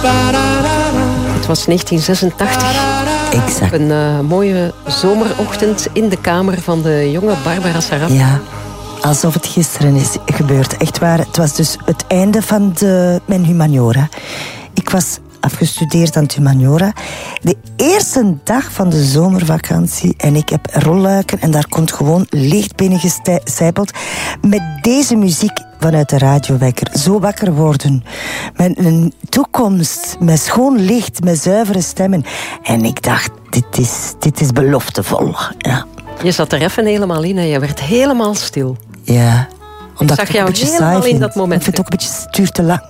Het was 1986. Exact. Op een mooie zomerochtend in de kamer van de jonge Barbara Saraf. Ja, alsof het gisteren is gebeurd. Echt waar, het was dus het einde van mijn humaniora. Ik was afgestudeerd aan het humaniora. De eerste dag van de zomervakantie en ik heb rolluiken en daar komt gewoon licht binnengecijpeld met deze muziek vanuit de radiowekker. Zo wakker worden. Met een toekomst, met schoon licht, met zuivere stemmen. En ik dacht, dit is beloftevol. Ja. Je zat er even helemaal in en je werd helemaal stil. Ja. Omdat zag ik jou een beetje helemaal saai in dat moment. Ik vind het ook een beetje stuur te lang.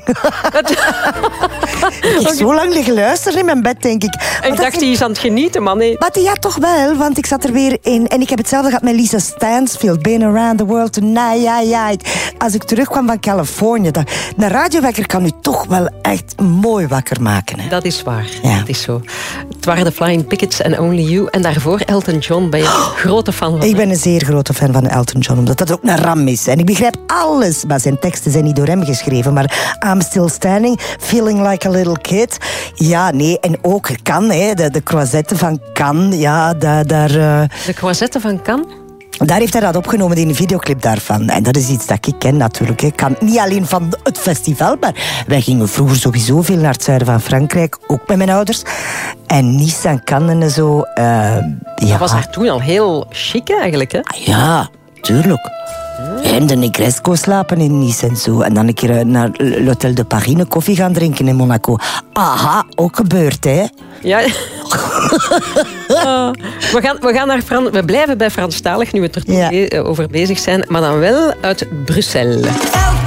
Ik heb zo lang liggen luisteren in mijn bed, denk ik. En ik dacht, die is aan het genieten, man. Nee. Maar ja, toch wel, want ik zat er weer in. En ik heb hetzelfde gehad met Lisa Stansfield. Been around the world tonight, ja. Als ik terugkwam van Californië. Een radiowekker kan u toch wel echt mooi wakker maken. Hè? Dat is waar, Ja. dat is zo. Het waren de Flying Pickets en Only You. En daarvoor Elton John. Ben je een grote fan van? Ik ben een zeer grote fan van Elton John, omdat dat ook een ram is. En ik begrijp alles, maar zijn teksten zijn niet door hem geschreven. Maar I'm Still Standing, Feeling Like a Little Kid. Ja, nee, en ook Cannes, hè, de croisette van Cannes. Ja, daar... De croisette van Cannes? Daar heeft hij dat opgenomen in een videoclip daarvan. En dat is iets dat ik ken natuurlijk. Ik kan niet alleen van het festival, maar wij gingen vroeger sowieso veel naar het zuiden van Frankrijk. Ook met mijn ouders. En Nice en Cannes en zo. Ja. Dat was daar toen al heel chic eigenlijk, hè? Ja, tuurlijk. En de Negresco slapen in Nice en zo. En dan een keer naar l'Hôtel de Paris een koffie gaan drinken in Monaco. Aha, ook gebeurd, hè? Ja. We gaan naar we blijven bij Franstalig, nu we er over bezig zijn. Maar dan wel uit Brussel.